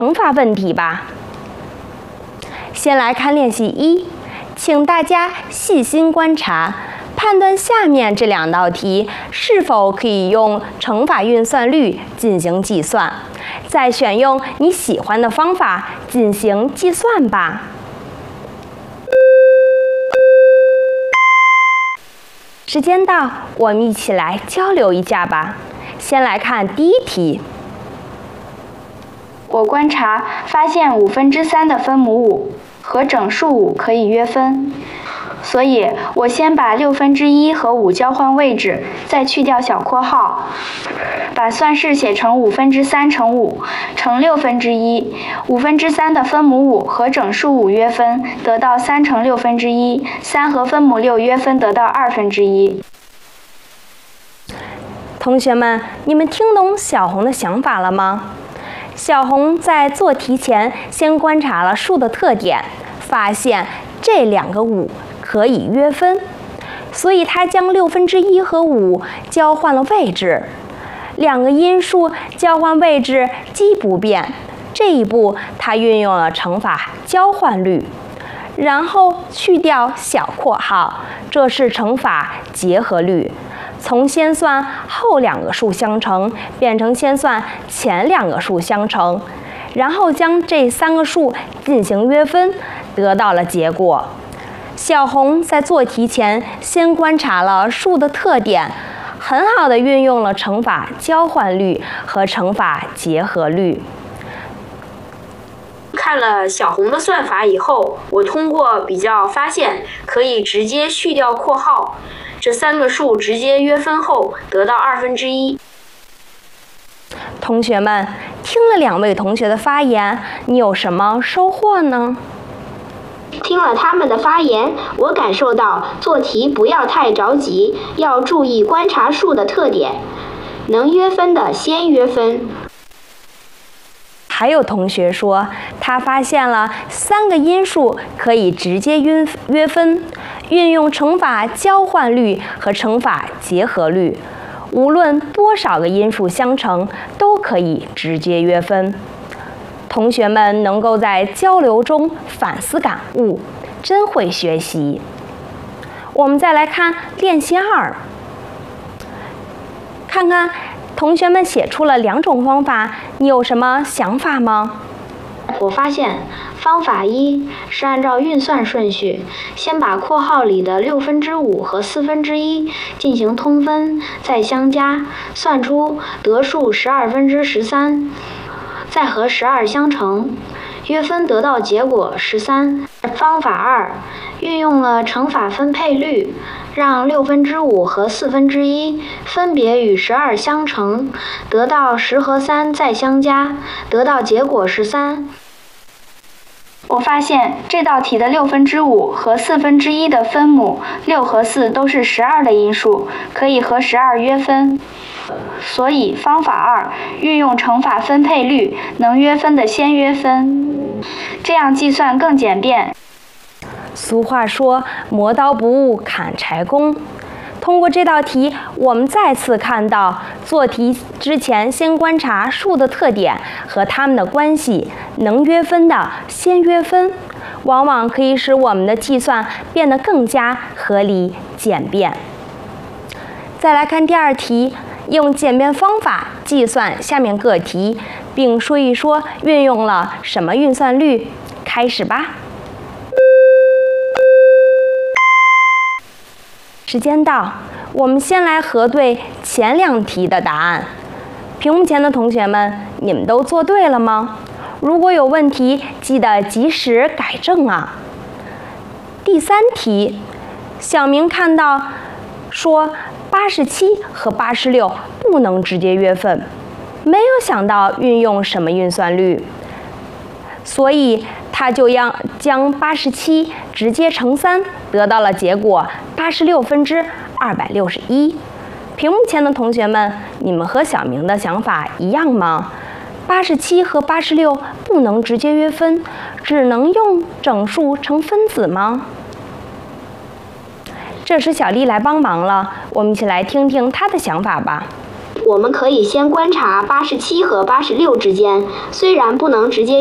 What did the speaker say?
乘法问题吧。先来看练习1，请大家细心观察，判断下面这2道题是否可以用乘法运算律进行计算，再选用你喜欢的方法进行计算吧。时间到，我们一起来交流一下吧。先来看第1题。 我观察发现3/5的分母5和整数5可以约分，所以我先把1/6和5交换位置，再去掉小括号，把算式写成3/5乘5乘1/6。5/3的分母5和整数5约分，得到3乘1/6。3和分母6约分，得到1/2。 同学们，你们听懂小红的想法了吗？小红在做题前先观察了数的特点，发现这2个5可以约分，所以她将1/6和5交换了位置。2个因数交换位置既不变，这一步她运用了乘法交换律，然后去掉小括号，这是乘法结合律。从先算后2个数相乘变成先算前2个数相乘，然后将这3个数进行约分，得到了结果。小红在做题前先观察了数的特点，很好的运用了乘法交换律和乘法结合律。 看了小红的算法以后，我通过比较发现可以直接去掉括号，这3个数直接约分后得到1/2。 同学们，听了2位同学的发言，你有什么收获呢？ 听了他们的发言，我感受到做题不要太着急，要注意观察数的特点，能约分的先约分。 还有同学说，他发现了3个因数可以直接约分，运用乘法交换律和乘法结合律，无论多少个因数相乘都可以直接约分。同学们能够在交流中反思感悟，真会学习。我们再来看练习2，看看同学们写出了2种方法，你有什么想法吗？ 我发现方法1是按照运算顺序，先把括号里的5/6和1/4进行通分，再相加，算出得数12/13，再和12相乘，约分得到结果13。方法2运用了乘法分配律，让5/6和1/4分别与12相乘，得到10和3再相加，得到结果13。 我发现这道题的5/6和1/4的分母6和4都是12的因数，可以和12约分。所以方法2运用乘法分配律，能约分的先约分，这样计算更简便。 俗话说，磨刀不误砍柴工。通过这道题，我们再次看到做题之前先观察数的特点和它们的关系，能约分的先约分，往往可以使我们的计算变得更加合理简便。再来看第2题，用简便方法计算下面各题，并说一说运用了什么运算律。开始吧。时间到，我们先来核对前2题的答案。屏幕前的同学们，你们都做对了吗？如果有问题，记得及时改正啊。第3题，小明看到说87和86不能直接约分，没有想到运用什么运算律，所以他就将87直接乘3，得到了结果86/261。屏幕前的同学们，你们和小明的想法一样吗？87和86不能直接约分，只能用整数乘分子吗？这时小丽来帮忙了，我们一起来听听她的想法吧。 我们可以先观察87和86之间，虽然不能直接